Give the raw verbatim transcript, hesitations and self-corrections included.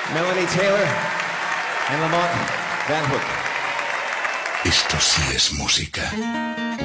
Melanie Taylor and Lamont Van Hook. Esto sí es música.